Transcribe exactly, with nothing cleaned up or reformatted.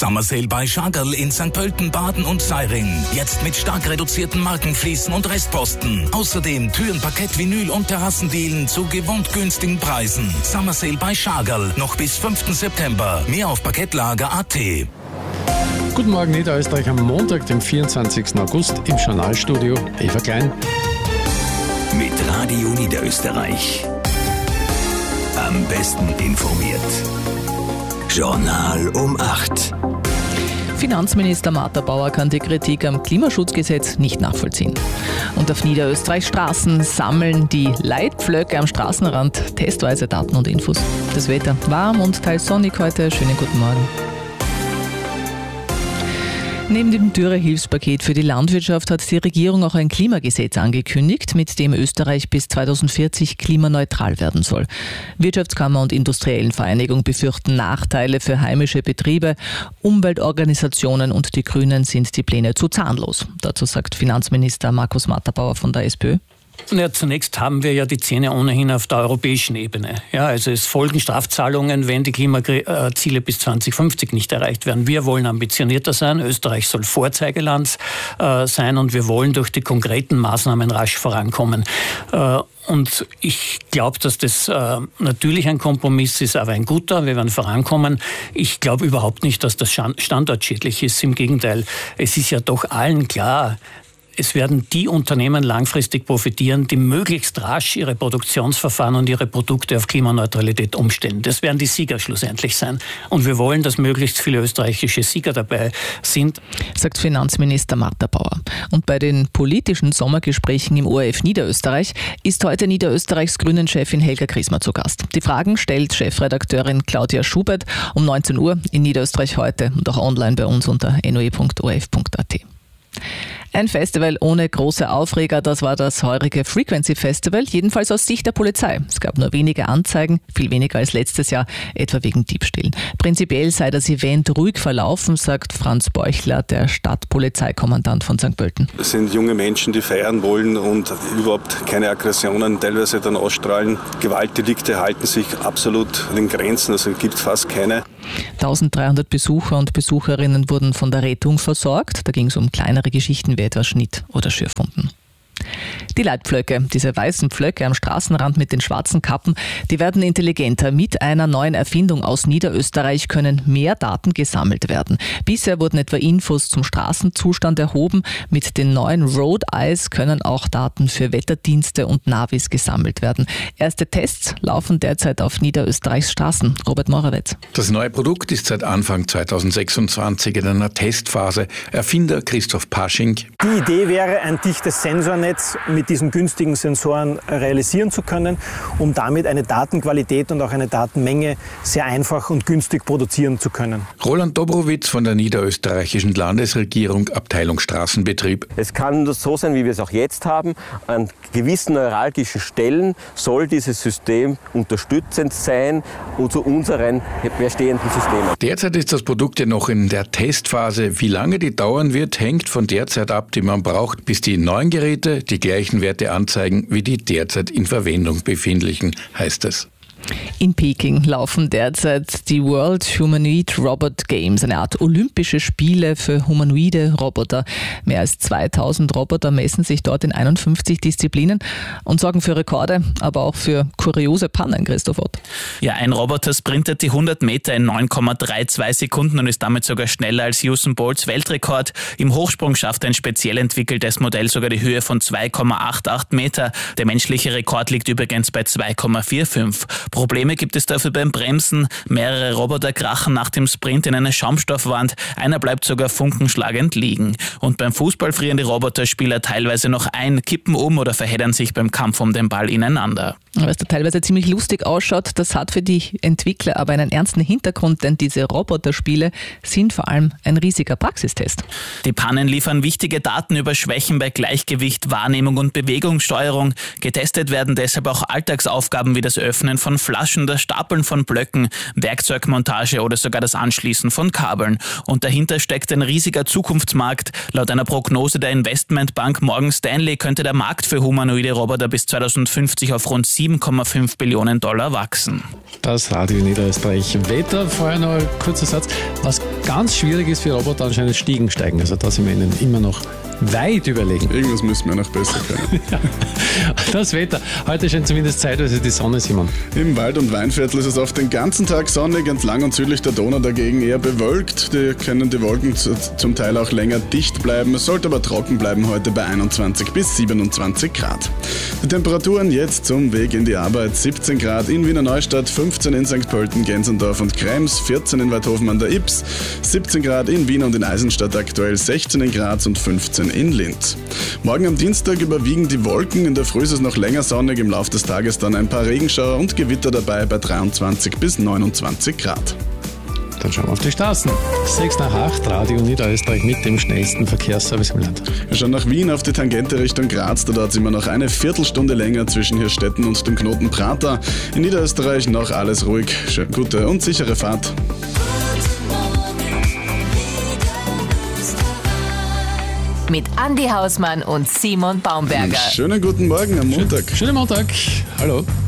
Summer Sale bei Schagerl in Sankt Pölten, Baden und Seiring. Jetzt mit stark reduzierten Markenfliesen und Restposten. Außerdem Türen, Parkett, Vinyl und Terrassendielen zu gewohnt günstigen Preisen. Summer Sale bei Schagerl. Noch bis fünften September. Mehr auf parkettlager punkt at. Guten Morgen Niederösterreich am Montag, dem vierundzwanzigsten August im Journalstudio. Eva Klein. Mit Radio Niederösterreich. Am besten informiert. Journal um acht. Finanzminister Martha Bauer kann die Kritik am Klimaschutzgesetz nicht nachvollziehen. Und auf Niederösterreichs Straßen sammeln die Leitpflöcke am Straßenrand testweise Daten und Infos. Das Wetter warm und teils sonnig heute. Schönen guten Morgen. Neben dem Dürrehilfspaket für die Landwirtschaft hat die Regierung auch ein Klimagesetz angekündigt, mit dem Österreich bis zweitausendvierzig klimaneutral werden soll. Wirtschaftskammer und Industriellenvereinigung befürchten Nachteile für heimische Betriebe. Umweltorganisationen und die Grünen sind die Pläne zu zahnlos. Dazu sagt Finanzminister Markus Matterbauer von der SPÖ. Ja, zunächst haben wir ja die Zähne ohnehin auf der europäischen Ebene. Ja, also es folgen Strafzahlungen, wenn die Klimaziele bis zweitausendfünfzig nicht erreicht werden. Wir wollen ambitionierter sein. Österreich soll Vorzeigeland äh, sein und wir wollen durch die konkreten Maßnahmen rasch vorankommen. Äh, Und ich glaube, dass das äh, natürlich ein Kompromiss ist, aber ein guter. Wir werden vorankommen. Ich glaube überhaupt nicht, dass das standortschädlich ist. Im Gegenteil, es ist ja doch allen klar, es werden die Unternehmen langfristig profitieren, die möglichst rasch ihre Produktionsverfahren und ihre Produkte auf Klimaneutralität umstellen. Das werden die Sieger schlussendlich sein. Und wir wollen, dass möglichst viele österreichische Sieger dabei sind. Sagt Finanzminister Martha Bauer. Und bei den politischen Sommergesprächen im O R F Niederösterreich ist heute Niederösterreichs Grünen-Chefin Helga Griesmer zu Gast. Die Fragen stellt Chefredakteurin Claudia Schubert um neunzehn Uhr in Niederösterreich heute und auch online bei uns unter n o e punkt o r f punkt a t. Ein Festival ohne große Aufreger, das war das heurige Frequency Festival, jedenfalls aus Sicht der Polizei. Es gab nur wenige Anzeigen, viel weniger als letztes Jahr, etwa wegen Diebstählen. Prinzipiell sei das Event ruhig verlaufen, sagt Franz Beuchler, der Stadtpolizeikommandant von Sankt Pölten. Es sind junge Menschen, die feiern wollen und überhaupt keine Aggressionen teilweise dann ausstrahlen. Gewaltdelikte halten sich absolut an den Grenzen, also es gibt fast keine. dreizehnhundert Besucher und Besucherinnen wurden von der Rettung versorgt. Da ging es um kleinere Geschichten wie etwa Schnitt oder Schürfwunden. Die Leitpflöcke, diese weißen Pflöcke am Straßenrand mit den schwarzen Kappen, die werden intelligenter. Mit einer neuen Erfindung aus Niederösterreich können mehr Daten gesammelt werden. Bisher wurden etwa Infos zum Straßenzustand erhoben. Mit den neuen Road Eyes können auch Daten für Wetterdienste und Navis gesammelt werden. Erste Tests laufen derzeit auf Niederösterreichs Straßen. Robert Morawetz. Das neue Produkt ist seit Anfang zweitausendsechsundzwanzig in einer Testphase. Erfinder Christoph Pasching. Die Idee wäre, ein dichtes Sensornetz mit diesen günstigen Sensoren realisieren zu können, um damit eine Datenqualität und auch eine Datenmenge sehr einfach und günstig produzieren zu können. Roland Dobrowitz von der niederösterreichischen Landesregierung, Abteilung Straßenbetrieb. Es kann so sein, wie wir es auch jetzt haben. An gewissen neuralgischen Stellen soll dieses System unterstützend sein und zu unseren bestehenden Systemen. Derzeit ist das Produkt ja noch in der Testphase. Wie lange die dauern wird, hängt von der Zeit ab, die man braucht, bis die neuen Geräte die gleichen Werte anzeigen wie die derzeit in Verwendung befindlichen, heißt es. In Peking laufen derzeit die World Humanoid Robot Games, eine Art olympische Spiele für humanoide Roboter. Mehr als zweitausend Roboter messen sich dort in einundfünfzig Disziplinen und sorgen für Rekorde, aber auch für kuriose Pannen, Christoph Ott. Ja, ein Roboter sprintet die hundert Meter in neun Komma zweiunddreißig Sekunden und ist damit sogar schneller als Usain Bolts Weltrekord. Im Hochsprung schafft ein speziell entwickeltes Modell sogar die Höhe von zwei Komma achtundachtzig Meter. Der menschliche Rekord liegt übrigens bei zwei Komma fünfundvierzig. Probleme gibt es dafür beim Bremsen. Mehrere Roboter krachen nach dem Sprint in eine Schaumstoffwand. Einer bleibt sogar funkenschlagend liegen. Und beim Fußball frieren die Roboterspieler teilweise noch ein, kippen um oder verheddern sich beim Kampf um den Ball ineinander. Was da teilweise ziemlich lustig ausschaut, das hat für die Entwickler aber einen ernsten Hintergrund, denn diese Roboterspiele sind vor allem ein riesiger Praxistest. Die Pannen liefern wichtige Daten über Schwächen bei Gleichgewicht, Wahrnehmung und Bewegungssteuerung. Getestet werden deshalb auch Alltagsaufgaben wie das Öffnen von Flaschen, das Stapeln von Blöcken, Werkzeugmontage oder sogar das Anschließen von Kabeln. Und dahinter steckt ein riesiger Zukunftsmarkt. Laut einer Prognose der Investmentbank Morgan Stanley könnte der Markt für humanoide Roboter bis zweitausendfünfzig auf rund sieben Komma fünf Billionen Dollar wachsen. Das Radio Niederösterreich Wetter. Vorher noch ein kurzer Satz. Was Ganz schwierig ist für Roboter anscheinend Stiegen steigen. Also da sind wir ihnen immer noch weit überlegen. Irgendwas müssen wir noch besser können. Ja. Das Wetter. Heute scheint zumindest zeitweise die Sonne, Simon. Im Wald- und Weinviertel ist es oft den ganzen Tag sonnig, entlang und südlich der Donau dagegen eher bewölkt. Die können die Wolken zum Teil auch länger dicht bleiben. Es sollte aber trocken bleiben heute bei einundzwanzig bis siebenundzwanzig Grad. Die Temperaturen jetzt zum Weg in die Arbeit: siebzehn Grad in Wiener Neustadt, fünfzehn in Sankt Pölten, Gensendorf und Krems, vierzehn in Weidhofen an der Ips, siebzehn Grad in Wien und in Eisenstadt aktuell, sechzehn in Graz und fünfzehn in Linz. Morgen am Dienstag überwiegen die Wolken, in der Früh ist es noch länger sonnig, im Laufe des Tages dann ein paar Regenschauer und Gewitter dabei bei dreiundzwanzig bis neunundzwanzig Grad. Dann schauen wir auf die Straßen. sechs nach acht, Radio Niederösterreich mit dem schnellsten Verkehrsservice im Land. Wir schauen nach Wien auf die Tangente Richtung Graz, da dauert es immer noch eine Viertelstunde länger zwischen Hirstetten und dem Knoten Prater. In Niederösterreich noch alles ruhig. Schön, gute und sichere Fahrt. Mit Andi Hausmann und Simon Baumberger. Schönen guten Morgen am Montag. Schönen Montag. Hallo.